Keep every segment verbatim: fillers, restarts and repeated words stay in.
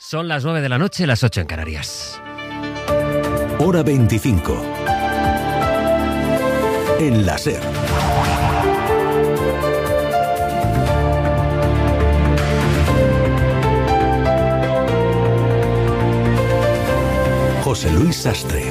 Son las nueve de la noche, las ocho en Canarias. Hora veinticinco. En la SER. José Luis Sastre.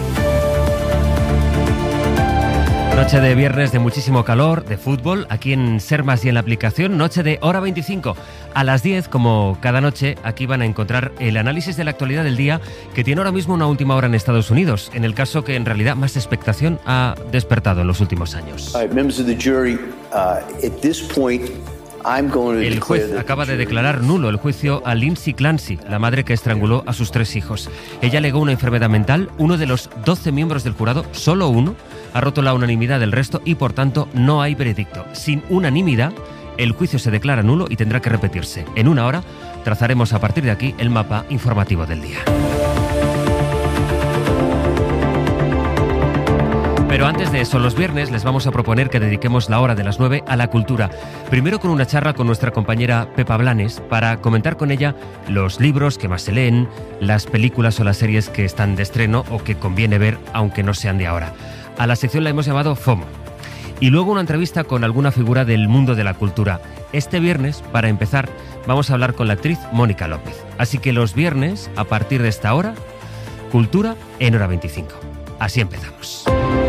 Noche de viernes de muchísimo calor, de fútbol, aquí en Ser Más y en la aplicación. Noche de Hora veinticinco. A las diez, como cada noche, aquí van a encontrar el análisis de la actualidad del día, que tiene ahora mismo una última hora en Estados Unidos, en el caso que en realidad más expectación ha despertado en los últimos años. El juez acaba de declarar nulo el juicio a Lindsay Clancy, la madre que estranguló a sus tres hijos. Ella alegó una enfermedad mental. Uno de los doce miembros del jurado, solo uno, ha roto la unanimidad del resto y, por tanto, no hay veredicto. Sin unanimidad, el juicio se declara nulo y tendrá que repetirse. En una hora trazaremos a partir de aquí el mapa informativo del día. Pero antes de eso, los viernes les vamos a proponer que dediquemos la hora de las nueve a la cultura. Primero con una charla con nuestra compañera Pepa Blanes para comentar con ella los libros que más se leen, las películas o las series que están de estreno o que conviene ver aunque no sean de ahora. A la sección la hemos llamado FOMO. Y luego una entrevista con alguna figura del mundo de la cultura. Este viernes, para empezar, vamos a hablar con la actriz Mónica López. Así que los viernes, a partir de esta hora, cultura en Hora veinticinco. Así empezamos.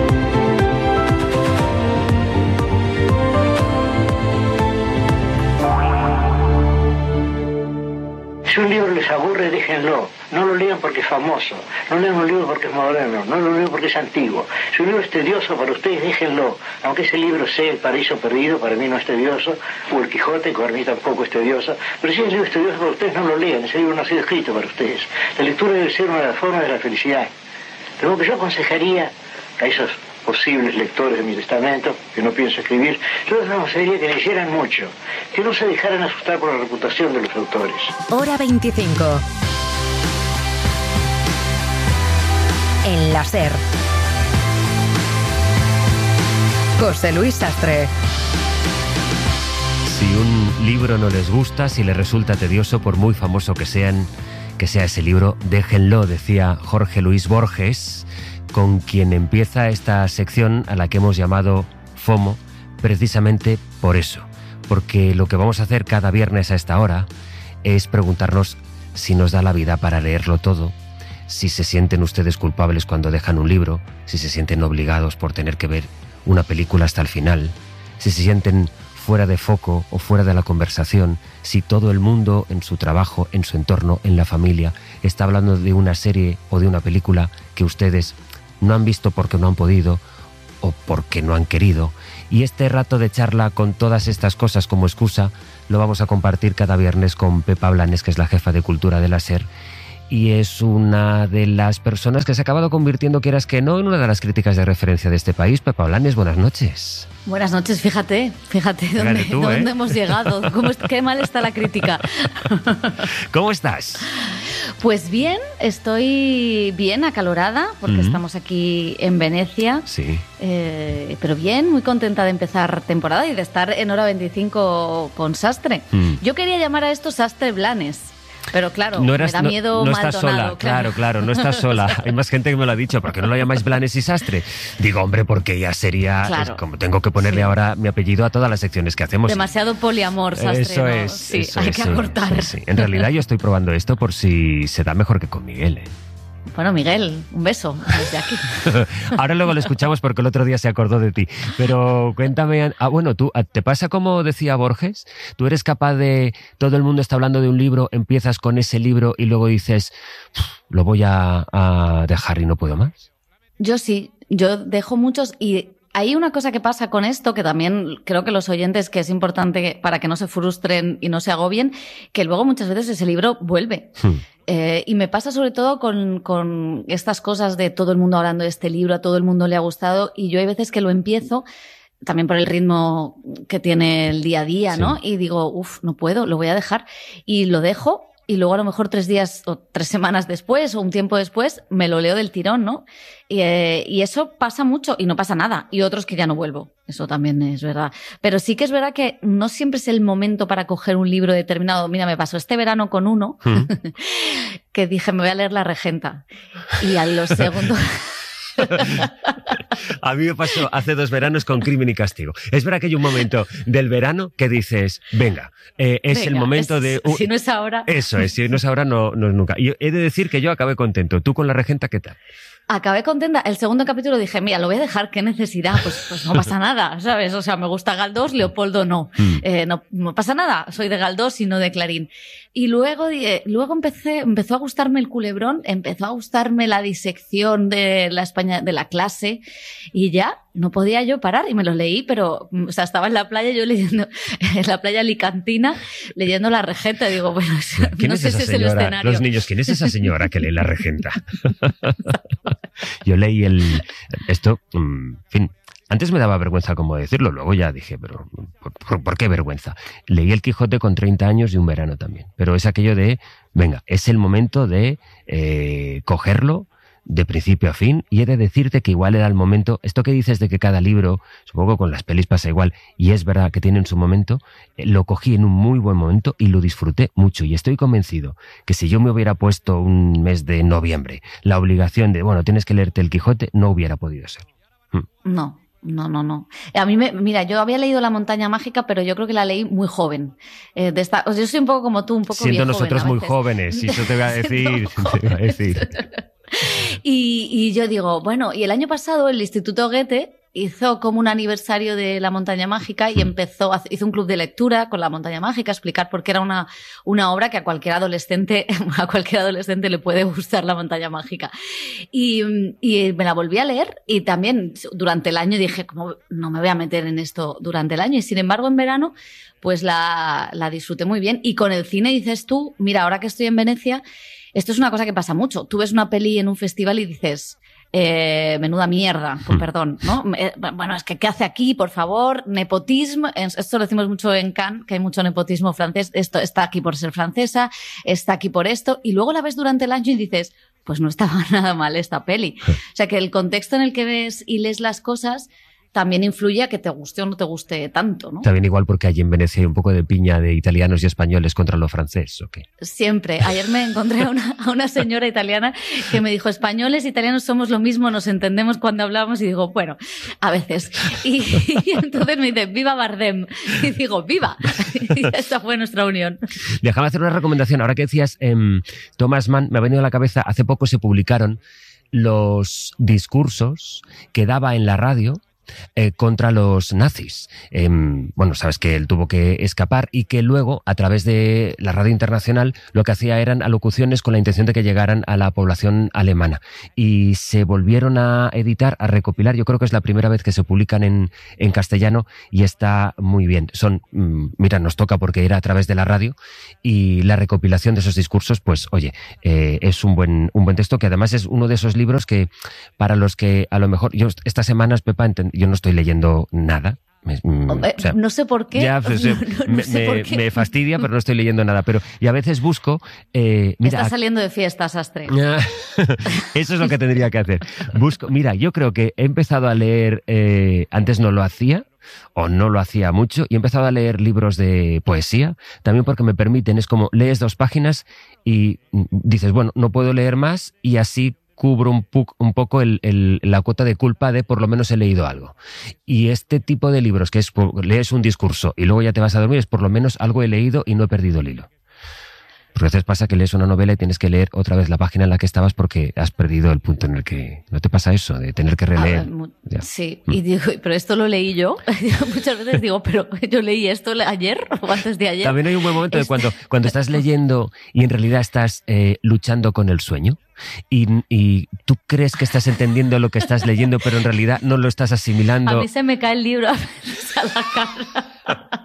Si un libro les aburre, déjenlo. No lo lean porque es famoso. No lean un libro porque es moderno. No lo lean porque es antiguo. Si un libro es tedioso para ustedes, déjenlo. Aunque ese libro sea El Paraíso Perdido, para mí no es tedioso. O El Quijote, que para mí tampoco es tedioso. Pero si el libro es tedioso para ustedes, no lo lean. Ese libro no ha sido escrito para ustedes. La lectura debe ser una de las formas de la felicidad. Pero lo que yo aconsejaría a esos posibles lectores de mi testamento, que no pienso escribir, yo les aconsejaría que leyeran mucho, que no se dejaran asustar por la reputación de los autores. Hora veinticinco. En la SER. José Luis Sastre. Si un libro no les gusta, si les resulta tedioso, por muy famoso que sean, que sea ese libro, déjenlo, decía Jorge Luis Borges, con quien empieza esta sección a la que hemos llamado FOMO, precisamente por eso, porque lo que vamos a hacer cada viernes a esta hora es preguntarnos si nos da la vida para leerlo todo, si se sienten ustedes culpables cuando dejan un libro, si se sienten obligados por tener que ver una película hasta el final, si se sienten fuera de foco o fuera de la conversación, si todo el mundo en su trabajo, en su entorno, en la familia, está hablando de una serie o de una película que ustedes no han visto porque no han podido o porque no han querido. Y este rato de charla con todas estas cosas como excusa lo vamos a compartir cada viernes con Pepa Blanes, que es la jefa de cultura de la SER, y es una de las personas que se ha acabado convirtiendo, quieras que no, en una de las críticas de referencia de este país. Pepa Blanes, buenas noches. Buenas noches, fíjate, fíjate dónde, tú, dónde ¿eh? hemos llegado, cómo, qué mal está la crítica. ¿Cómo estás? Pues bien, estoy bien acalorada, porque Mm. estamos aquí en Venecia, Sí. eh, pero bien, muy contenta de empezar temporada y de estar en Hora veinticinco con Sastre. Mm. Yo quería llamar a esto Sastre Blanes. Pero claro, No eras- me da no- miedo no mal estás tonado, sola, claro, claro, no estás sola. Hay más gente que me lo ha dicho, ¿por qué no lo llamáis Blanes y Sastre? Digo, hombre, porque ya sería, Claro. es como tengo que ponerle Sí. ahora mi apellido a todas las secciones que hacemos. Demasiado poliamor, Sastre. Eso ¿no? es, Sí, eso hay es, que sí, acortar. sí, sí. En realidad yo estoy probando esto por si se da mejor que con Miguel, ¿eh? Bueno, Miguel, un beso desde aquí. Ahora luego lo escuchamos porque el otro día se acordó de ti. Pero cuéntame, ah, bueno, tú, ¿te pasa como decía Borges? ¿Tú eres capaz de, todo el mundo está hablando de un libro, empiezas con ese libro y luego dices, lo voy a, a dejar y no puedo más? Yo sí, yo dejo muchos y hay una cosa que pasa con esto que también creo que los oyentes, que es importante para que no se frustren y no se agobien, que luego muchas veces ese libro vuelve. Hmm. Eh, y me pasa sobre todo con, con estas cosas de todo el mundo hablando de este libro, a todo el mundo le ha gustado, y yo hay veces que lo empiezo también por el ritmo que tiene el día a día, Sí. ¿no? Y digo, uff, no puedo, lo voy a dejar. Y lo dejo. y luego a lo mejor tres días o tres semanas después o un tiempo después me lo leo del tirón, ¿no? Y, eh, y eso pasa mucho y no pasa nada. Y otros que ya no vuelvo. Eso también es verdad. Pero sí que es verdad que no siempre es el momento para coger un libro determinado. Mira, me pasó este verano con uno ¿Mm? que dije, me voy a leer La Regenta. Y a los segundos... A mí me pasó hace dos veranos con Crimen y Castigo. Es verdad que hay un momento del verano que dices, venga, eh, es venga, el momento es, de... Uh, si no es ahora... Eso es, si no es ahora, no, no es nunca. Y he de decir que yo acabé contento. ¿Tú con La Regenta qué tal? Acabé contenta. El segundo capítulo dije, mira, lo voy a dejar, qué necesidad, pues, pues no pasa nada, ¿sabes? O sea, me gusta Galdós, Leopoldo no. Mm. Eh, no. No pasa nada, soy de Galdós y no de Clarín. Y luego, eh, luego empecé, empezó a gustarme el culebrón, empezó a gustarme la disección de la España, de la clase, y ya no podía yo parar, y me los leí, pero, o sea, estaba en la playa yo leyendo, en la playa alicantina, leyendo La Regenta, y digo, bueno, ¿quién no es sé esa si es señora? el escenario. Los niños, ¿quién es esa señora que lee La Regenta? Yo leí el... Esto, en fin, antes me daba vergüenza como decirlo, luego ya dije, pero ¿por, por, ¿por qué vergüenza? Leí El Quijote con treinta años y un verano también, pero es aquello de, venga, es el momento de eh, cogerlo de principio a fin, y he de decirte que igual era el momento, esto que dices de que cada libro, supongo con las pelis pasa igual, y es verdad que tienen su momento, eh, lo cogí en un muy buen momento y lo disfruté mucho, y estoy convencido que si yo me hubiera puesto un mes de noviembre la obligación de, bueno, tienes que leerte El Quijote, no hubiera podido ser. Hmm. No. No, no, no. A mí me, mira, yo había leído La Montaña Mágica, pero yo creo que la leí muy joven. Eh, de esta, o sea, yo soy un poco como tú, un poco Siendo nosotros joven muy jóvenes, y eso te voy a decir, te iba a decir. Y, y yo digo, bueno, y el año pasado el Instituto Goethe hizo como un aniversario de La Montaña Mágica y empezó, hizo un club de lectura con La Montaña Mágica, explicar por qué era una, una obra que a cualquier adolescente, a cualquier adolescente le puede gustar La Montaña Mágica. Y, y me la volví a leer, y también durante el año dije, como no me voy a meter en esto durante el año, y sin embargo en verano pues la, la disfruté muy bien. Y con el cine dices tú, mira, ahora que estoy en Venecia, esto es una cosa que pasa mucho. Tú ves una peli en un festival y dices, eh, menuda mierda, con perdón, ¿no? Eh, bueno, es que ¿qué hace aquí, por favor? Nepotismo. Esto lo decimos mucho en Cannes, que hay mucho nepotismo francés. Esto está aquí por ser francesa, está aquí por esto. Y luego la ves durante el año y dices, pues no estaba nada mal esta peli. O sea, que el contexto en el que ves y lees las cosas también influye a que te guste o no te guste tanto, ¿no? También igual porque allí en Venecia hay un poco de piña de italianos y españoles contra lo francés, ¿o qué? Siempre. Ayer me encontré a una, a una señora italiana que me dijo, españoles, italianos somos lo mismo, nos entendemos cuando hablamos, y digo, bueno, a veces. Y, y entonces me dice, viva Bardem. Y digo, viva. Y esta fue nuestra unión. Déjame hacer una recomendación. Ahora que decías eh, Thomas Mann, me ha venido a la cabeza, hace poco se publicaron los discursos que daba en la radio Eh, contra los nazis. Eh, bueno, sabes que él tuvo que escapar y que luego, a través de la radio internacional, lo que hacía eran alocuciones con la intención de que llegaran a la población alemana. Y se volvieron a editar, a recopilar. Yo creo que es la primera vez que se publican en, en castellano, y está muy bien. Son, mmm, mira, nos toca porque era a través de la radio, y la recopilación de esos discursos, pues, oye, eh, es un buen, un buen texto, que además es uno de esos libros que, para los que a lo mejor, yo estas semanas, Pepa, ent- yo no estoy leyendo nada. Me, mm, Hombre, o sea, no sé por qué. Ya, pues, no, no, no me, sé por me, qué. me fastidia, pero no estoy leyendo nada. Pero, y a veces busco... Eh, mira, Estás saliendo de fiesta, Sastre. eso es lo que tendría que hacer. Busco, mira, yo creo que he empezado a leer... Eh, antes no lo hacía, o no lo hacía mucho, y he empezado a leer libros de poesía, también porque me permiten, es como lees dos páginas y dices, bueno, no puedo leer más, y así cubro un, pu- un poco el, el, la cuota de culpa de por lo menos he leído algo. Y este tipo de libros, que es lees un discurso y luego ya te vas a dormir, es por lo menos algo he leído y no he perdido el hilo. Porque a veces pasa que lees una novela y tienes que leer otra vez la página en la que estabas porque has perdido el punto en el que... ¿No te pasa eso? De tener que releer. Ver, sí, mm. y digo, pero esto lo leí yo. Muchas veces digo, pero yo leí esto ayer o antes de ayer. También hay un buen momento de cuando, cuando estás leyendo y en realidad estás eh, luchando con el sueño. Y, y tú crees que estás entendiendo lo que estás leyendo, pero en realidad no lo estás asimilando. A mí se me cae el libro a veces a la cara.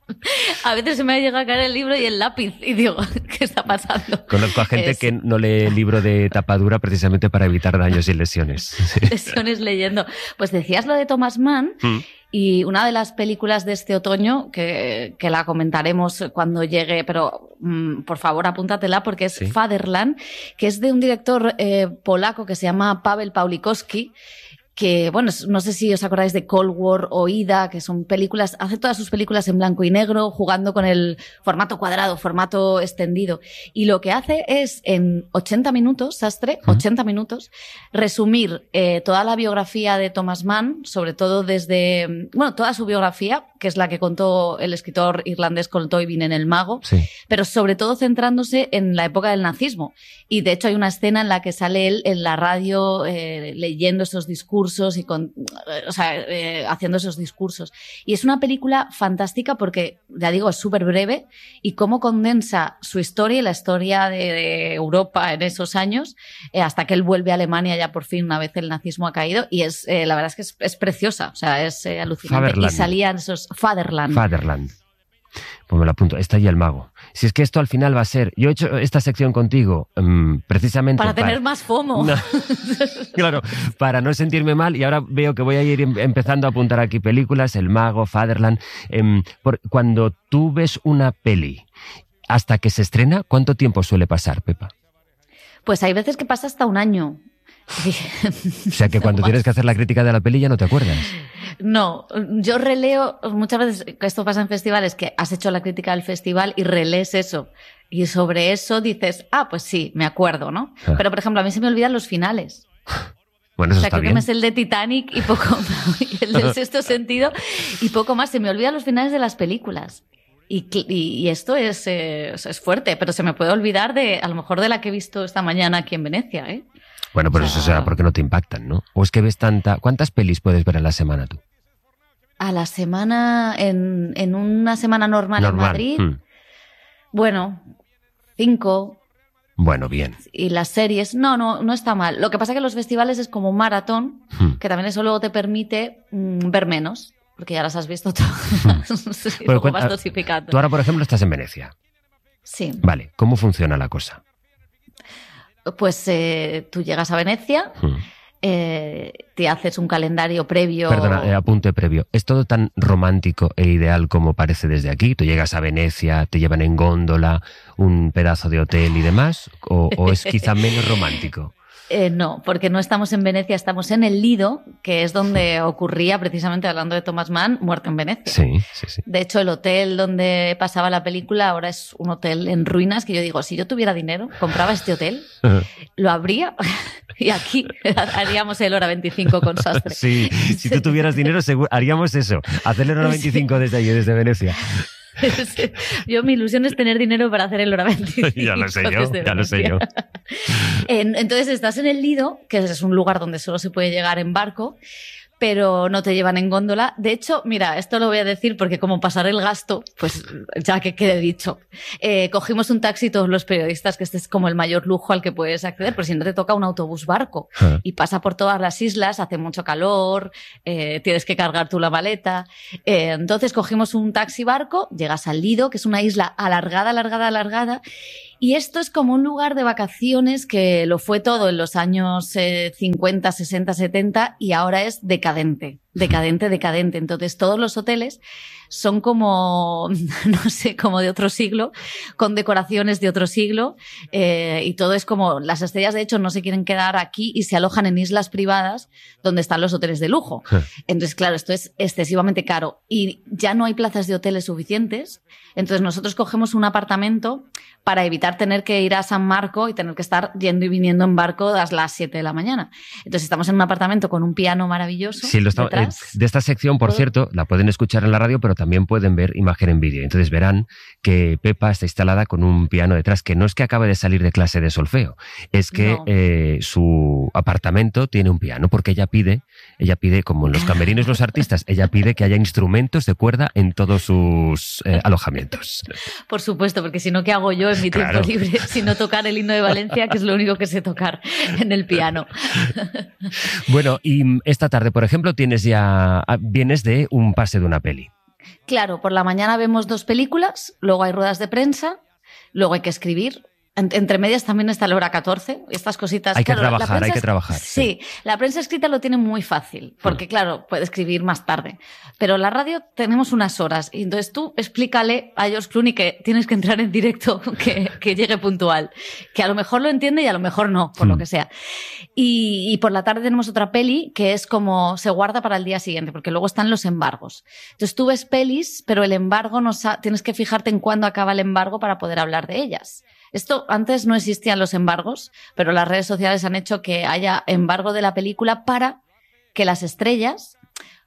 A veces se me ha llegado a caer el libro y el lápiz y digo, ¿qué está pasando? Conozco a gente es... que no lee libro de tapadura precisamente para evitar daños y lesiones. Lesiones leyendo. Pues decías lo de Thomas Mann. ¿Mm? Y una de las películas de este otoño, que, que la comentaremos cuando llegue, pero mmm, por favor apúntatela porque es ¿Sí? Fatherland, que es de un director eh, polaco que se llama Paweł Pawlikowski, que, bueno, no sé si os acordáis de Cold War o Ida, que son películas, hace todas sus películas en blanco y negro, jugando con el formato cuadrado, formato extendido. Y lo que hace es, en ochenta minutos, Sastre, ¿Mm? ochenta minutos, resumir eh, toda la biografía de Thomas Mann, sobre todo desde, bueno, toda su biografía, que es la que contó el escritor irlandés Colm Tóibín en El Mago, sí. pero sobre todo centrándose en la época del nazismo. Y de hecho hay una escena en la que sale él en la radio eh, leyendo esos discursos y con, o sea, eh, haciendo esos discursos. Y es una película fantástica porque, ya digo, es súper breve y cómo condensa su historia y la historia de, de Europa en esos años eh, hasta que él vuelve a Alemania ya por fin una vez el nazismo ha caído y es, eh, la verdad es que es, es preciosa, o sea, es eh, alucinante. Fatherland. Y salían esos Fatherland. Fatherland. Pues me lo apunto, está ahí el mago. Si es que esto al final va a ser... Yo he hecho esta sección contigo um, precisamente... Para tener para... más FOMO. No. Claro, para no sentirme mal y ahora veo que voy a ir empezando a apuntar aquí películas, El Mago, Fatherland... Um, por... Cuando tú ves una peli hasta que se estrena, ¿cuánto tiempo suele pasar, Pepa? Pues hay veces que pasa hasta un año. O sea que cuando no tienes que hacer la crítica de la peli ya no te acuerdas. No, yo releo, muchas veces, esto pasa en festivales, que has hecho la crítica del festival y relees eso. Y sobre eso dices, ah, pues sí, me acuerdo, ¿no? Ah. Pero, por ejemplo, a mí se me olvidan los finales. Bueno, eso o sea, está creo bien. que me es el de Titanic y poco más, y el del Sexto Sentido y poco más. Se me olvidan los finales de las películas. Y, y, y esto es, eh, es fuerte, pero se me puede olvidar de, a lo mejor, de la que he visto esta mañana aquí en Venecia, ¿eh? Bueno, pero o sea, eso será porque no te impactan, ¿no? ¿O es que ves tanta... ¿Cuántas pelis puedes ver a la semana tú? A la semana, en, en una semana normal, normal. en Madrid, hmm. bueno, cinco. Bueno, bien. Y las series, no, no, no está mal. Lo que pasa es que los festivales es como un maratón, hmm. que también eso luego te permite mmm, ver menos, porque ya las has visto todas. Hmm. sí, bueno, luego vas dosificando. Tú ahora, por ejemplo, estás en Venecia. Sí. Vale, ¿cómo funciona la cosa? Pues eh, tú llegas a Venecia, hmm. eh, te haces un calendario previo... Perdona, eh, apunte previo. ¿Es todo tan romántico e ideal como parece desde aquí? ¿Tú llegas a Venecia, te llevan en góndola, un pedazo de hotel y demás? ¿O, o es quizá menos romántico? Eh, no, porque no estamos en Venecia, estamos en el Lido, que es donde ocurría, precisamente hablando de Thomas Mann, Muerte en Venecia. Sí, sí, sí. De hecho, el hotel donde pasaba la película ahora es un hotel en ruinas, que yo digo, si yo tuviera dinero, compraba este hotel, lo abría y aquí haríamos el Hora veinticinco con Sastre. Sí, si tú tuvieras dinero, seguro, haríamos eso, hacer el Hora veinticinco sí. desde allí, desde Venecia. Yo, mi ilusión es tener dinero para hacer el Hora veinticinco. Ya lo sé yo, ya lo sé yo. Entonces estás en el Lido, que es un lugar donde solo se puede llegar en barco, pero no te llevan en góndola. De hecho, mira, esto lo voy a decir porque como pasar el gasto, pues ya que quede dicho. Eh, cogimos un taxi todos los periodistas, que este es como el mayor lujo al que puedes acceder, pero si no te toca un autobús barco ah. y pasa por todas las islas, hace mucho calor, eh, tienes que cargar tú la maleta. Eh, entonces cogimos un taxi barco, llegas al Lido, que es una isla alargada, alargada, alargada, y esto es como un lugar de vacaciones que lo fue todo en los años eh, cincuenta, sesenta, setenta y ahora es decadente, decadente, decadente. Entonces todos los hoteles son como, no sé, como de otro siglo, con decoraciones de otro siglo eh, y todo es como, las estrellas de hecho no se quieren quedar aquí y se alojan en islas privadas donde están los hoteles de lujo. Entonces claro, esto es excesivamente caro y ya no hay plazas de hoteles suficientes, entonces nosotros cogemos un apartamento para evitar tener que ir a San Marco y tener que estar yendo y viniendo en barco a las siete de la mañana. Entonces estamos en un apartamento con un piano maravilloso. Sí, lo está, eh, de esta sección, por cierto, la pueden escuchar en la radio, pero también pueden ver imagen en vídeo. Entonces verán que Pepa está instalada con un piano detrás, que no es que acabe de salir de clase de solfeo, es que no. eh, su apartamento tiene un piano, porque ella pide, ella pide, como en los camerinos los artistas, ella pide que haya instrumentos de cuerda en todos sus eh, alojamientos. Por supuesto, porque si no, ¿qué hago yo en mi claro. tiempo libre? Si no tocar el himno de Valencia, que es lo único que sé tocar en el piano. Bueno, y esta tarde, por ejemplo, tienes ya vienes de un pase de una peli. Claro, por la mañana vemos dos películas, luego hay ruedas de prensa, luego hay que escribir Entre medias también está la hora catorce, estas cositas. Hay que claro, trabajar, prensa, hay que trabajar. Sí, sí, la prensa escrita lo tiene muy fácil, porque mm. claro, puede escribir más tarde. Pero la radio tenemos unas horas, y entonces tú explícale a George Clooney que tienes que entrar en directo, que, que llegue puntual. Que a lo mejor lo entiende y a lo mejor no, por mm. lo que sea. Y, y por la tarde tenemos otra peli que es como se guarda para el día siguiente, porque luego están los embargos. Entonces tú ves pelis, pero el embargo no sa- tienes que fijarte en cuándo acaba el embargo para poder hablar de ellas. Esto antes no existían los embargos, pero las redes sociales han hecho que haya embargo de la película para que las estrellas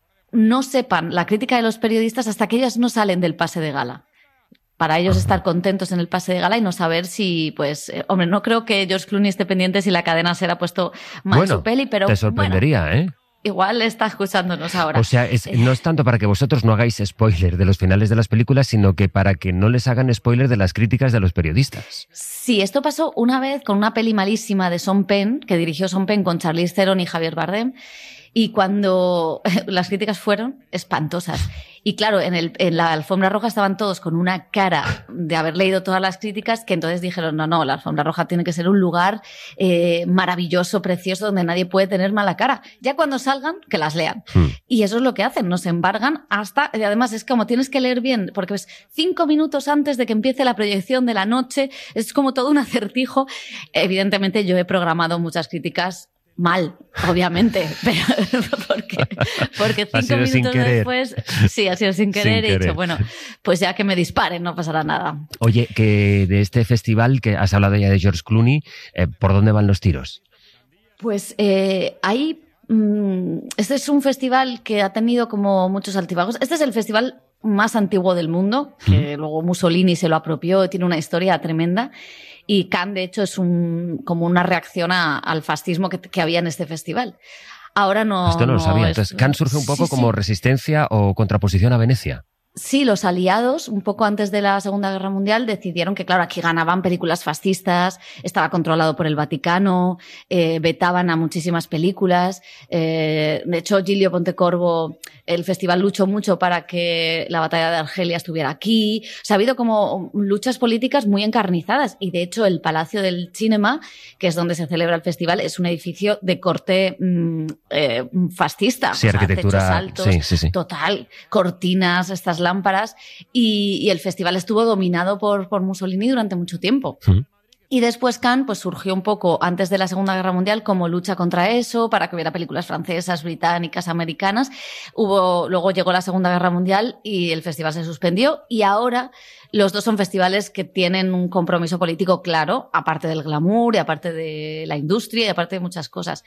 no sepan la crítica de los periodistas hasta que ellas no salen del pase de gala. Para ellos estar contentos en el pase de gala y no saber si, pues, eh, hombre, no creo que George Clooney esté pendiente si la cadena SER ha puesto mal bueno, su peli, pero te sorprendería, bueno, ¿eh? Igual está escuchándonos ahora. O sea, es, no es tanto para que vosotros no hagáis spoiler de los finales de las películas, sino que para que no les hagan spoiler de las críticas de los periodistas. Sí, esto pasó una vez con una peli malísima de Sean Penn, que dirigió Sean Penn con Charlize Theron y Javier Bardem, y cuando las críticas fueron espantosas. Y claro, en, el, en la alfombra roja estaban todos con una cara de haber leído todas las críticas, que entonces dijeron, no, no, la alfombra roja tiene que ser un lugar eh, maravilloso, precioso, donde nadie puede tener mala cara. Ya cuando salgan, que las lean. Hmm. Y eso es lo que hacen, nos embargan hasta, y además es como tienes que leer bien, porque ves, cinco minutos antes de que empiece la proyección de la noche, es como todo un acertijo. Evidentemente yo he programado muchas críticas mal, obviamente, pero porque, porque cinco minutos después, sí, ha sido sin querer, sin he dicho, bueno, pues ya que me disparen, no pasará nada. Oye, que de este festival, que has hablado ya de George Clooney, eh, ¿por dónde van los tiros? Pues eh, hay, mmm, este es un festival que ha tenido como muchos altibajos. Este es el festival más antiguo del mundo, que ¿Mm? luego Mussolini se lo apropió, tiene una historia tremenda. Y Cannes, de hecho, es un, como una reacción a, al fascismo que, que había en este festival. Ahora no... Esto no, no lo sabía. Es... Entonces, Cannes surge un poco sí, como sí. resistencia o contraposición a Venecia. Sí, los aliados, un poco antes de la Segunda Guerra Mundial, decidieron que, claro, aquí ganaban películas fascistas, estaba controlado por el Vaticano, eh, vetaban a muchísimas películas. Eh, de hecho, Giulio Pontecorvo, el festival luchó mucho para que la batalla de Argelia estuviera aquí. O sea, ha habido como luchas políticas muy encarnizadas. Y, de hecho, el Palacio del Cinema, que es donde se celebra el festival, es un edificio de corte mmm, eh, fascista. Sí, o sea, arquitectura. Techos altos, sí, sí, sí. Total. Cortinas, estas lámparas, y, y el festival estuvo dominado por, por Mussolini durante mucho tiempo. ¿Mm? Y después Cannes pues, surgió un poco antes de la Segunda Guerra Mundial como lucha contra eso, para que hubiera películas francesas, británicas, americanas. Hubo, luego llegó la Segunda Guerra Mundial y el festival se suspendió, y ahora los dos son festivales que tienen un compromiso político claro, aparte del glamour y aparte de la industria y aparte de muchas cosas.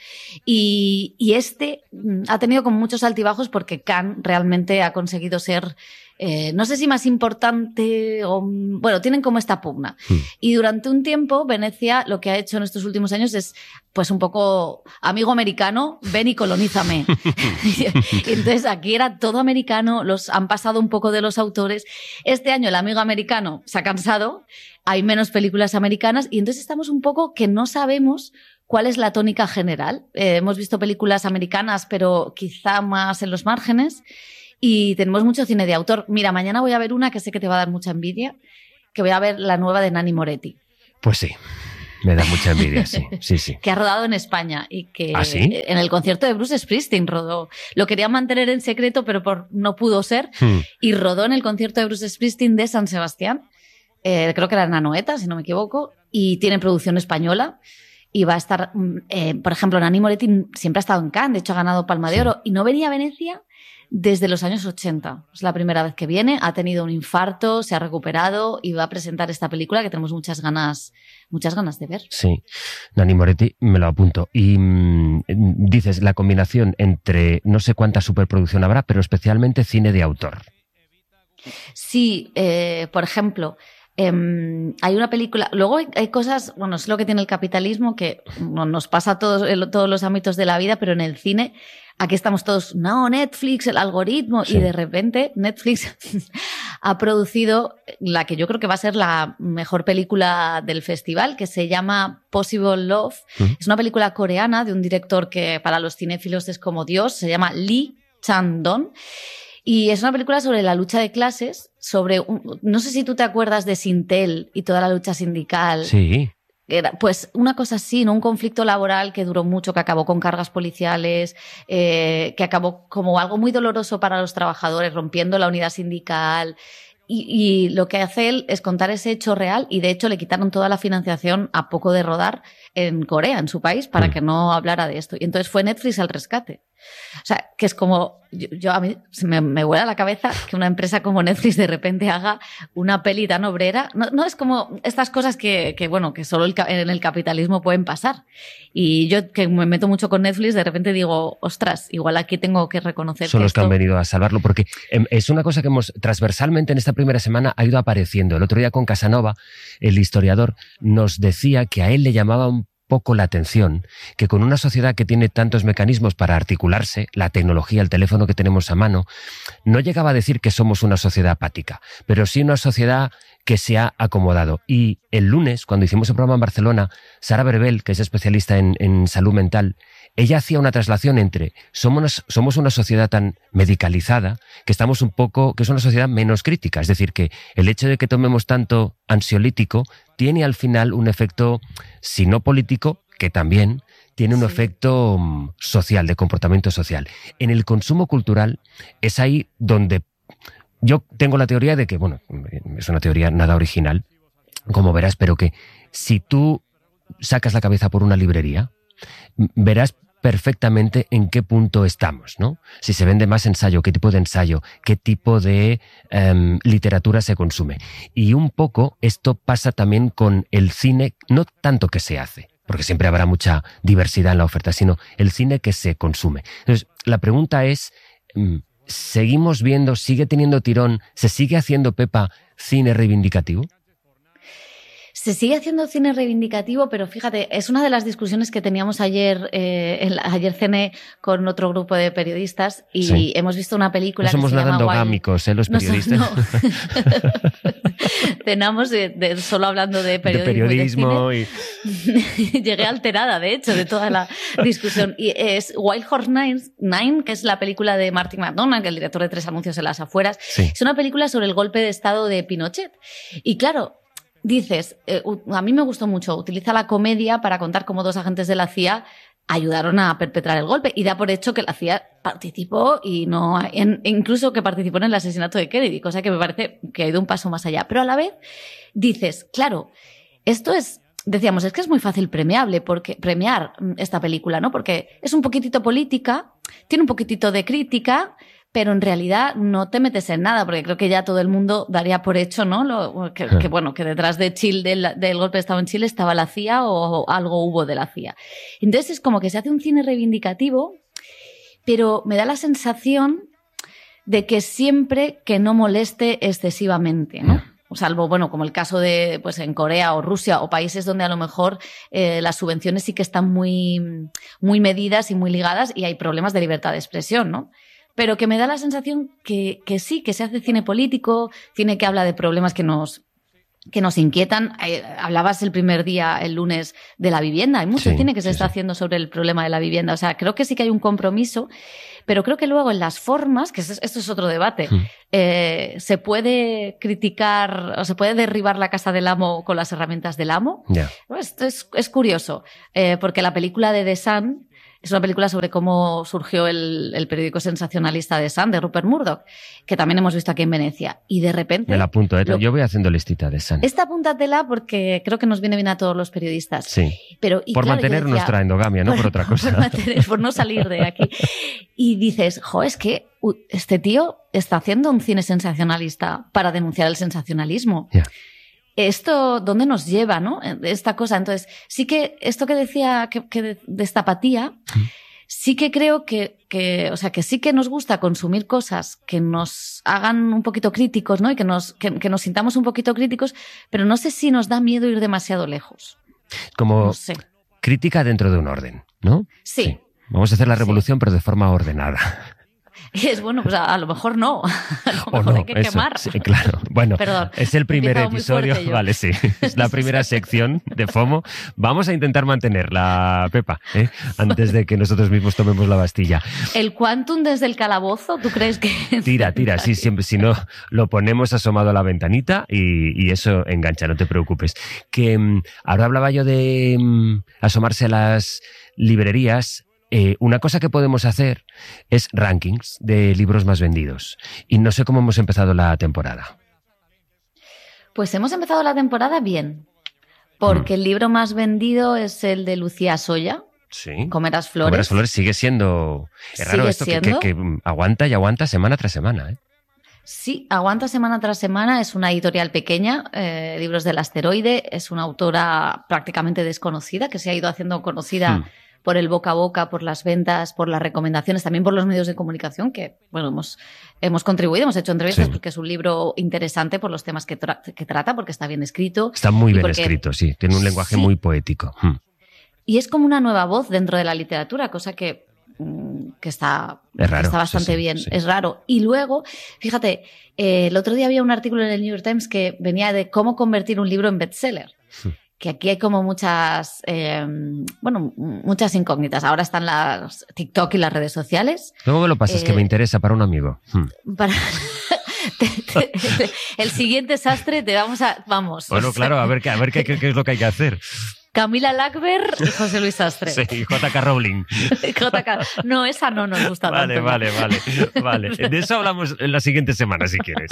Y, y este ha tenido como muchos altibajos porque Cannes realmente ha conseguido ser... Eh, no sé si más importante o... Bueno, tienen como esta pugna. Mm. Y durante un tiempo, Venecia lo que ha hecho en estos últimos años es, pues un poco, amigo americano, ven y colonízame. Y entonces aquí era todo americano, los han pasado un poco de los autores. Este año el amigo americano se ha cansado, hay menos películas americanas, y entonces estamos un poco que no sabemos cuál es la tónica general. Eh, hemos visto películas americanas, pero quizá más en los márgenes. Y tenemos mucho cine de autor. Mira, mañana voy a ver una que sé que te va a dar mucha envidia, que voy a ver la nueva de Nanni Moretti. Pues sí, me da mucha envidia, sí, sí, sí. Que ha rodado en España y que ¿Ah, sí? en el concierto de Bruce Springsteen rodó. Lo quería mantener en secreto, pero por, no pudo ser. Hmm. Y rodó en el concierto de Bruce Springsteen de San Sebastián. Eh, creo que era en Anoeta, si no me equivoco. Y tiene producción española. Y va a estar, eh, por ejemplo, Nanni Moretti siempre ha estado en Cannes, de hecho ha ganado Palma de Oro. Sí. Y no venía a Venecia desde los años ochenta. Es la primera vez que viene, ha tenido un infarto, se ha recuperado y va a presentar esta película que tenemos muchas ganas, muchas ganas de ver. Sí, Nanni Moretti, me lo apunto. Y mmm, dices, la combinación entre, no sé cuánta superproducción habrá, pero especialmente cine de autor. Sí, eh, por ejemplo... Eh, hay una película, luego hay, hay cosas, bueno, es lo que tiene el capitalismo, que no, nos pasa a todos, en todos los ámbitos de la vida, pero en el cine, aquí estamos todos, no, Netflix, el algoritmo, sí. Y de repente Netflix ha producido la que yo creo que va a ser la mejor película del festival, que se llama Possible Love. Uh-huh. Es una película coreana de un director que para los cinéfilos es como Dios, se llama Lee Chang-dong. Y es una película sobre la lucha de clases, sobre un, no sé si tú te acuerdas de Sintel y toda la lucha sindical. Sí. Era, pues una cosa así, ¿no? Un conflicto laboral que duró mucho, que acabó con cargas policiales, eh, que acabó como algo muy doloroso para los trabajadores, rompiendo la unidad sindical. Y, y lo que hace él es contar ese hecho real, y de hecho le quitaron toda la financiación a poco de rodar en Corea, en su país, para que no hablara de esto. Y entonces fue Netflix al rescate. O sea, que es como, yo, yo a mí se me, me vuela la cabeza que una empresa como Netflix de repente haga una peli tan obrera. No, no es como estas cosas que, que bueno, que solo el, en el capitalismo pueden pasar. Y yo, que me meto mucho con Netflix, de repente digo, ostras, igual aquí tengo que reconocer Son que los esto... que han venido a salvarlo, porque es una cosa que hemos transversalmente en esta primera semana ha ido apareciendo. El otro día con Casanova, el historiador, nos decía que a él le llamaba un poco la atención que con una sociedad que tiene tantos mecanismos para articularse, la tecnología, el teléfono que tenemos a mano, no llegaba a decir que somos una sociedad apática, pero sí una sociedad que se ha acomodado. Y el lunes, cuando hicimos el programa en Barcelona, Sara Berbel, que es especialista en, en salud mental, ella hacía una traslación entre somos, somos una sociedad tan medicalizada que estamos un poco, que es una sociedad menos crítica. Es decir, que el hecho de que tomemos tanto ansiolítico tiene al final un efecto, si no político, que también tiene un sí. efecto um, social, de comportamiento social. En el consumo cultural es ahí donde yo tengo la teoría de que, bueno, es una teoría nada original, como verás, pero que si tú sacas la cabeza por una librería, verás perfectamente en qué punto estamos, ¿no? Si se vende más ensayo, qué tipo de ensayo, qué tipo de um, literatura se consume. Y un poco esto pasa también con el cine, no tanto que se hace, porque siempre habrá mucha diversidad en la oferta, sino el cine que se consume. Entonces, la pregunta es, ¿seguimos viendo, sigue teniendo tirón, se sigue haciendo, Pepa, cine reivindicativo? Se sigue haciendo cine reivindicativo, pero fíjate, es una de las discusiones que teníamos ayer, eh, en la, ayer cené con otro grupo de periodistas y sí. hemos visto una película no somos que se nada llama endogámicos, ¿eh? Los periodistas. No, no. Cenamos de, de, solo hablando de periodismo. De periodismo y... y... Llegué alterada, de hecho, de toda la discusión. Y es Wild Horse Nine, Nine, que es la película de Martin McDonagh, que es el director de Tres anuncios en las afueras. Sí. Es una película sobre el golpe de estado de Pinochet. Y claro, dices, eh, a mí me gustó mucho, utiliza la comedia para contar cómo dos agentes de la C I A ayudaron a perpetrar el golpe y da por hecho que la C I A participó y no, en, incluso que participó en el asesinato de Kennedy, cosa que me parece que ha ido un paso más allá. Pero a la vez dices, claro, esto es, decíamos, es que es muy fácil premiable, porque premiar esta película, ¿no? Porque es un poquitito política, tiene un poquitito de crítica, pero en realidad no te metes en nada, porque creo que ya todo el mundo daría por hecho, ¿no? Lo, que, que bueno, que detrás de Chile, del, del golpe de Estado en Chile estaba la C I A o, o algo hubo de la C I A. Entonces es como que se hace un cine reivindicativo, pero me da la sensación de que siempre que no moleste excesivamente, ¿no? O salvo, bueno, como el caso de, pues en Corea o Rusia o países donde a lo mejor eh, las subvenciones sí que están muy, muy medidas y muy ligadas y hay problemas de libertad de expresión, ¿no? Pero que me da la sensación que, que sí, que se hace cine político, cine que habla de problemas que nos, que nos inquietan. Eh, hablabas el primer día, el lunes, de la vivienda. Hay mucho sí, cine que se sí, está sí. haciendo sobre el problema de la vivienda. O sea, creo que sí que hay un compromiso, pero creo que luego en las formas, que esto es otro debate, mm. eh, se puede criticar o se puede derribar la casa del amo con las herramientas del amo. Yeah. Esto es, es curioso, eh, porque la película de The Sun es una película sobre cómo surgió el, el periódico sensacionalista The Sun, de Rupert Murdoch, que también hemos visto aquí en Venecia. Y de repente... Me la apunto, ¿eh? Lo, yo voy haciendo listita de Sun. Esta apúntatela porque creo que nos viene bien a todos los periodistas. Sí. Pero, y por claro, mantener decía, nuestra endogamia, no por, por otra cosa. Por, mantener, por no salir de aquí. Y dices, jo, es que este tío está haciendo un cine sensacionalista para denunciar el sensacionalismo. Yeah. Esto, ¿dónde nos lleva, no? Esta cosa. Entonces, sí que esto que decía que, que de, de esta apatía... Mm. Sí que creo que, que, o sea, que sí que nos gusta consumir cosas que nos hagan un poquito críticos, ¿no? Y que nos, que, que nos sintamos un poquito críticos, pero no sé si nos da miedo ir demasiado lejos. Como no sé. Crítica dentro de un orden, ¿no? Sí. sí. Vamos a hacer la revolución, sí. pero de forma ordenada. Y es bueno, pues a, a lo mejor no. A lo O mejor no, hay que eso, quemar. sí, claro. Bueno, Perdón, es el primer he empezado muy episodio, fuerte yo. vale, sí. Es la primera sección de FOMO. Vamos a intentar mantenerla, Pepa, ¿eh? Antes de que nosotros mismos tomemos la Bastilla. ¿El Quantum desde el calabozo, tú crees que...? Tira, tira, sí, siempre. Si no, lo ponemos asomado a la ventanita y, y eso engancha, no te preocupes. Que um, ahora hablaba yo de um, asomarse a las librerías. Eh, una cosa que podemos hacer es rankings de libros más vendidos. Y no sé cómo hemos empezado la temporada. Pues hemos empezado la temporada bien, porque mm. el libro más vendido es el de Lucía Soya. Sí. Comerás flores. Comerás flores sigue siendo... Es raro esto que, que, que aguanta y aguanta semana tras semana, ¿eh? Sí, aguanta semana tras semana. Es una editorial pequeña, eh, Libros del Asteroide. Es una autora prácticamente desconocida que se ha ido haciendo conocida hmm. por el boca a boca, por las ventas, por las recomendaciones, también por los medios de comunicación que, bueno, hemos, hemos contribuido, hemos hecho entrevistas sí. porque es un libro interesante por los temas que, tra que trata, porque está bien escrito. Está muy bien porque, escrito, sí. Tiene un lenguaje sí. muy poético. Hmm. Y es como una nueva voz dentro de la literatura, cosa que, que, está, es raro, que está bastante sí, sí, bien. Sí. Es raro. Y luego, fíjate, eh, el otro día había un artículo en el New York Times que venía de cómo convertir un libro en bestseller. Hmm. Que aquí hay como muchas, eh, bueno, muchas incógnitas. Ahora están las TikTok y las redes sociales. Luego me lo pasas, eh, que me interesa para un amigo. Hmm. Para... Te, te, te, el siguiente sastre te vamos a... Vamos. Bueno, claro, a ver, qué, a ver qué, qué, qué es lo que hay que hacer. Camila Lackberg y José Luis Sastre. Sí, J K Rowling. J K No, esa no nos gusta vale, tanto. Vale, vale, vale. De eso hablamos en la siguiente semana, si quieres.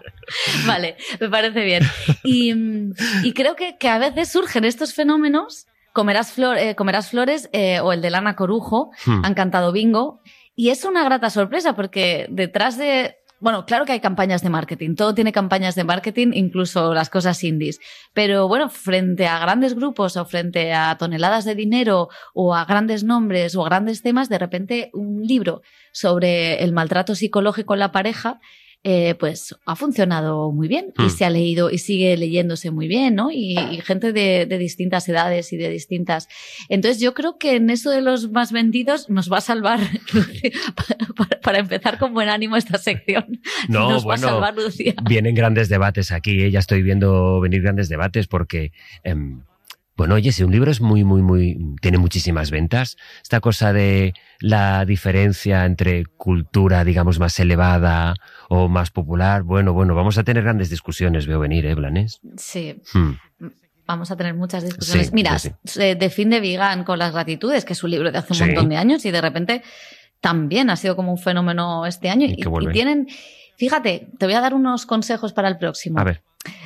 Vale, me parece bien. Y, y creo que, que a veces surgen estos fenómenos, Comerás, flor, eh, Comerás Flores eh, o el de Lana Corujo, hmm. han cantado bingo, y es una grata sorpresa porque detrás de... Bueno, claro que hay campañas de marketing, todo tiene campañas de marketing, incluso las cosas indies. Pero bueno, frente a grandes grupos o frente a toneladas de dinero o a grandes nombres o a grandes temas, de repente un libro sobre el maltrato psicológico en la pareja, eh, pues ha funcionado muy bien mm. y se ha leído y sigue leyéndose muy bien, ¿no? Y, y gente de, de distintas edades y de distintas... Entonces yo creo que en eso de los más vendidos nos va a salvar, para, para, para empezar con buen ánimo esta sección, no, nos bueno, va a salvar Lucía. Vienen grandes debates aquí, ¿eh? Ya estoy viendo venir grandes debates porque... Eh, Bueno, oye, si un libro es muy, muy, muy... tiene muchísimas ventas, esta cosa de la diferencia entre cultura, digamos, más elevada o más popular, bueno, bueno, vamos a tener grandes discusiones, veo venir, ¿eh, Blanes? Sí. Hmm. Vamos a tener muchas discusiones. Sí, Mira, sí. de Fin de Vigan con las gratitudes, que es un libro de hace un sí. montón de años y de repente también ha sido como un fenómeno este año. Y, y, y tienen... Fíjate, te voy a dar unos consejos para el próximo. A ver.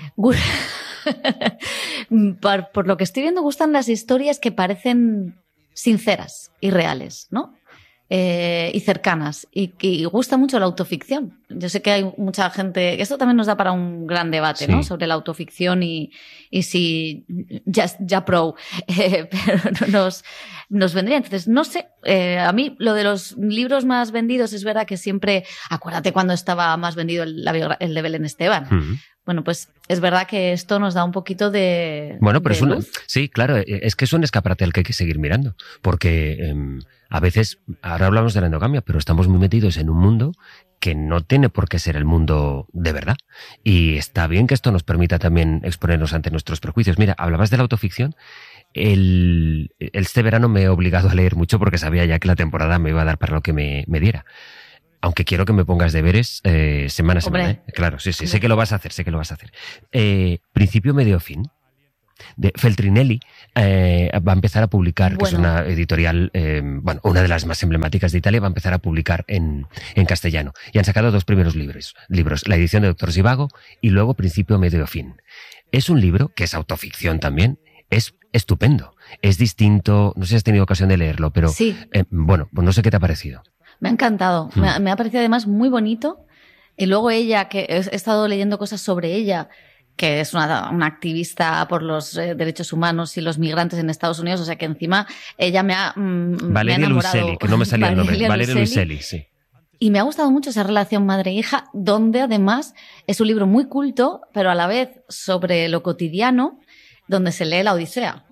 por, por lo que estoy viendo, gustan las historias que parecen sinceras y reales, ¿no? Eh, y cercanas. Y, y gusta mucho la autoficción. Yo sé que hay mucha gente... Esto también nos da para un gran debate, sí. ¿no? Sobre la autoficción y, y si ya, ya pro. Eh, pero nos, nos vendría. Entonces, no sé. Eh, a mí, lo de los libros más vendidos es verdad que siempre... Acuérdate cuando estaba más vendido el, la, el de Belén Esteban. Uh-huh. Bueno, pues es verdad que esto nos da un poquito de... Bueno, pero de es una, luz. Sí, claro, es que es un escaparate al que hay que seguir mirando, porque eh, a veces, ahora hablamos de la endogamia, pero estamos muy metidos en un mundo que no tiene por qué ser el mundo de verdad. Y está bien que esto nos permita también exponernos ante nuestros prejuicios. Mira, hablabas de la autoficción. El, este verano me he obligado a leer mucho porque sabía ya que la temporada me iba a dar para lo que me, me diera. Aunque quiero que me pongas deberes eh, semana a semana. ¿eh? Claro, sí, sí, sé que lo vas a hacer, sé que lo vas a hacer. Eh, Principio, medio, fin. De Feltrinelli eh, va a empezar a publicar, bueno. que es una editorial, eh, bueno, una de las más emblemáticas de Italia, va a empezar a publicar en, en castellano. Y han sacado dos primeros libros, libros, la edición de Doctor Zhivago y luego Principio, medio, fin. Es un libro que es autoficción también, es estupendo, es distinto, no sé si has tenido ocasión de leerlo, pero sí. eh, bueno, pues no sé qué te ha parecido. Me ha encantado, hmm. me, ha, me ha parecido además muy bonito. Y luego ella, que he, he estado leyendo cosas sobre ella, que es una, una activista por los eh, derechos humanos y los migrantes en Estados Unidos, o sea que encima ella me ha, mm, Valeria me ha enamorado. Luiselli, que no me salía el nombre. Valeria, Valeria Luiselli. Luiselli, sí. Y me ha gustado mucho esa relación madre-hija, donde además es un libro muy culto, pero a la vez sobre lo cotidiano, donde se lee la Odisea. Que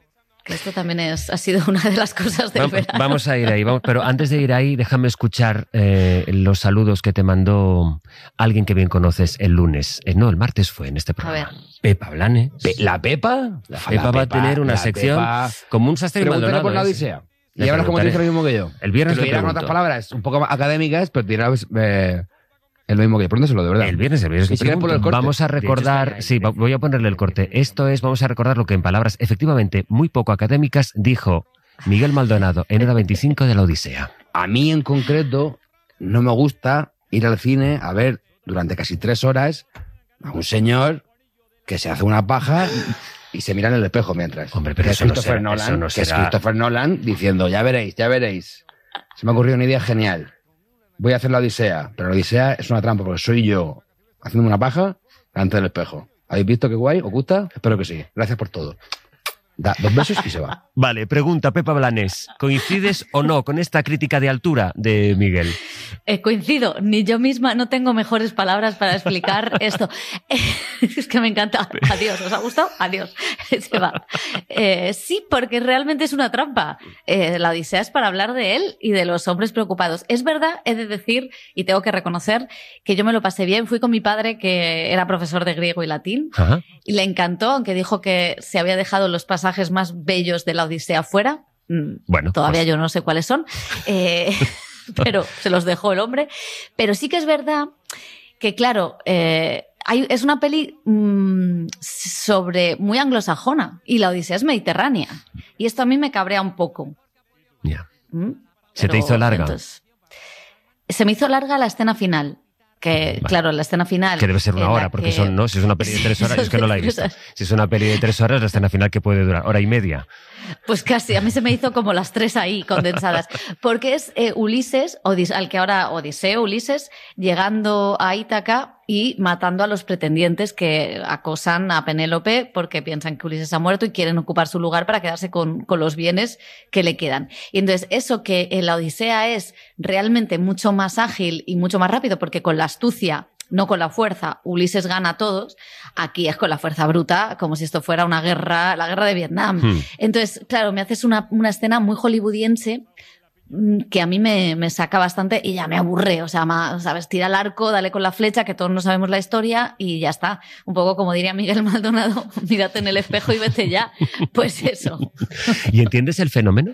que esto también es, ha sido una de las cosas del vamos, verano. Vamos a ir ahí, vamos, pero antes de ir ahí, déjame escuchar eh, los saludos que te mandó alguien que bien conoces el lunes. Eh, no, el martes fue en este programa. A ver. Pepa Blanes. Pe- ¿La Pepa? La Pepa va a tener una la sección Pepa. como un sastre Pregúntale Maldonado. por la ¿eh? Odisea. Le Y ahora como te preguntaré. dice lo mismo que yo. El viernes que lo le dirá con pregunto. otras palabras un poco más académicas, pero te dirá eh, es lo mismo que yo. Pregúntaselo, de verdad. El viernes, el viernes que Si quieres pregunto. poner el corte. Vamos a recordar, sí, va- voy a ponerle el corte. Esto es, vamos a recordar lo que en palabras efectivamente muy poco académicas dijo Miguel Maldonado en Hora veinticinco de la Odisea. A mí en concreto no me gusta ir al cine a ver durante casi tres horas a un señor que se hace una paja y se mira en el espejo mientras. Hombre, pero que eso es no Christopher será- Nolan, eso no que es será- Christopher Nolan diciendo, ya veréis, ya veréis. Se me ha ocurrido una idea genial. Voy a hacer la Odisea, pero la Odisea es una trampa porque soy yo haciéndome una paja delante del espejo. ¿Habéis visto qué guay? ¿Os gusta? Espero que sí. Gracias por todo. Da dos besos y se va. Vale, pregunta Pepa Blanes. ¿Coincides o no con esta crítica de altura de Miguel? Eh, coincido, ni yo misma no tengo mejores palabras para explicar esto. Es que me encanta. Adiós, ¿os ha gustado? Adiós. Se va. Eh, sí, porque realmente es una trampa. Eh, la Odisea es para hablar de él y de los hombres preocupados. Es verdad, he de decir, y tengo que reconocer, que yo me lo pasé bien. Fui con mi padre, que era profesor de griego y latín, Ajá. y le encantó, aunque dijo que se había dejado los pasajes más bellos de la Odisea fuera. Mm, Bueno, Todavía pues- yo no sé cuáles son. Eh, pero se los dejó el hombre. Pero sí que es verdad que, claro, eh, hay, es una peli mmm, sobre muy anglosajona y la Odisea es mediterránea. Y esto a mí me cabrea un poco. Ya. ¿Mm? ¿Se te Pero, hizo larga? entonces, se me hizo larga la escena final. Que, Vale. claro, la escena final. Que debe ser una en la hora, porque que- son, ¿no? Si es una peli de tres horas, Sí, es que no la he son visto. tres horas. Si es una peli de tres horas, la escena final que puede durar hora y media. Pues casi, a mí se me hizo como las tres ahí condensadas. Porque es eh, Ulises, Odis- al que ahora Odiseo, Ulises, llegando a Ítaca y matando a los pretendientes que acosan a Penélope porque piensan que Ulises ha muerto y quieren ocupar su lugar para quedarse con, con los bienes que le quedan. Y entonces eso que en la Odisea es realmente mucho más ágil y mucho más rápido, porque con la astucia, no con la fuerza, Ulises gana a todos, aquí es con la fuerza bruta, como si esto fuera una guerra, la guerra de Vietnam. Hmm. Entonces, claro, me haces una, una escena muy hollywoodiense mm, que a mí me, me saca bastante y ya me aburre. O sea, ma- sabes, tira el arco, dale con la flecha, que todos no sabemos la historia y ya está. Un poco como diría Miguel Maldonado, mírate en el espejo y vete ya. Pues eso. ¿Y entiendes el fenómeno?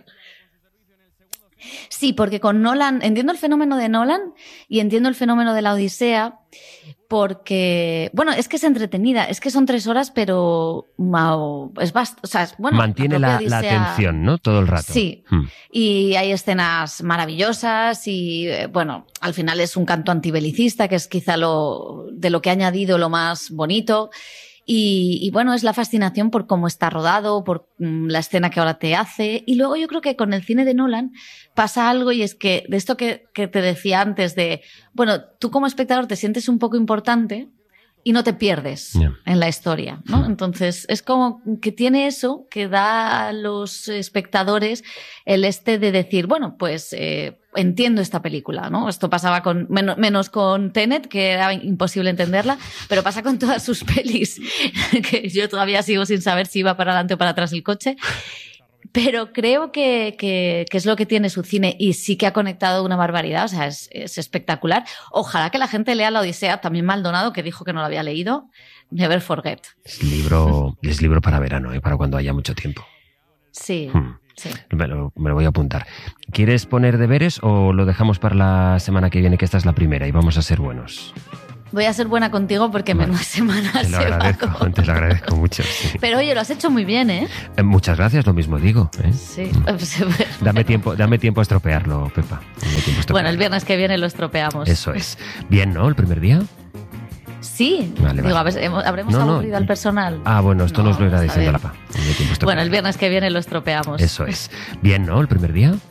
Sí, porque con Nolan, entiendo el fenómeno de Nolan y entiendo el fenómeno de la Odisea, porque, bueno, es que es entretenida, es que son tres horas, pero mao, es bast- o sea, es- bueno, Mantiene la, propia la Odisea- atención, ¿no? Todo el rato. Sí. Hmm. Y hay escenas maravillosas y, eh, bueno, al final es un canto antibelicista, que es quizá lo de lo que ha añadido lo más bonito. Y, y bueno, es la fascinación por cómo está rodado, por mm, la escena que ahora te hace. Y luego yo creo que con el cine de Nolan pasa algo, y es que de esto que, que te decía antes de, bueno, tú como espectador te sientes un poco importante y no te pierdes Yeah. en la historia, ¿no? Hmm. Entonces es como que tiene eso que da a los espectadores el este de decir, bueno, pues eh, entiendo esta película, ¿no? Esto pasaba con menos, menos con Tenet, que era imposible entenderla, pero pasa con todas sus pelis, que yo todavía sigo sin saber si iba para adelante o para atrás el coche. Pero creo que, que, que es lo que tiene su cine y sí que ha conectado una barbaridad, o sea, es, es espectacular. Ojalá que la gente lea La Odisea, también Maldonado, que dijo que no lo había leído. Never forget. Es libro, es libro para verano, ¿eh? Para cuando haya mucho tiempo. Sí, Hmm. sí. Me lo, me lo voy a apuntar. ¿Quieres poner deberes o lo dejamos para la semana que viene, que esta es la primera y vamos a ser buenos? Voy a ser buena contigo porque Vale. menuda semana Te lo se va agradezco, con- te lo agradezco mucho. Sí. Pero oye, lo has hecho muy bien, ¿eh? Eh, Muchas gracias, lo mismo digo. ¿eh? Sí. Dame tiempo, dame tiempo a estropearlo, Pepa. Dame tiempo a Bueno, estropearlo. el viernes que viene lo estropeamos. Eso es. Bien, ¿no? El primer día. Sí. Vale, Digo, vale. a ver, hemos- habremos No, no. aburrido al personal. Ah, bueno, esto No, nos lo irá está diciendo bien. la P A. Dame tiempo a estropearlo. Bueno, el viernes que viene lo estropeamos. Eso es. Bien, ¿no? El primer día.